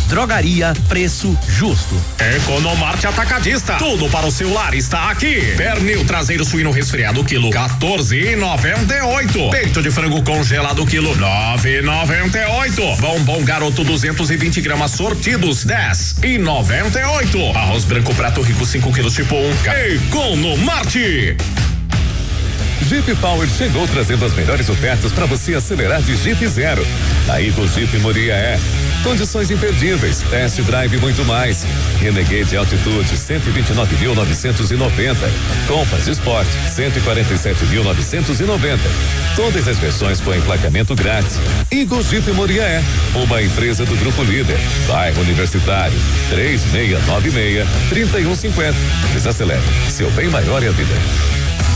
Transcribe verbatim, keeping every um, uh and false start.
Drogaria, preço justo. Economarte Atacadista, tudo para o celular está aqui. Pernil traseiro suíno resfriado quilo quatorze e noventa e oito. Peito de frango congelado quilo nove e noventa e oito. Bombom Garoto duzentos e vinte gramas sortidos dez e noventa e oito. Arroz branco prato rico cinco quilos tipo um. Economarte. Jeep Power chegou trazendo as melhores ofertas para você acelerar de Jeep Zero. Aí com Jeep Moriaé, condições imperdíveis, test drive e muito mais. Renegade Altitude cento e vinte e nove mil novecentos e noventa. Compass Sport cento e quarenta e sete mil novecentos e noventa. Todas as versões com emplacamento grátis. Eagle Jeep Moriaé, uma empresa do Grupo Líder. Bairro Universitário três seis nove seis, três um cinco zero. Desacelere, seu bem maior é a vida.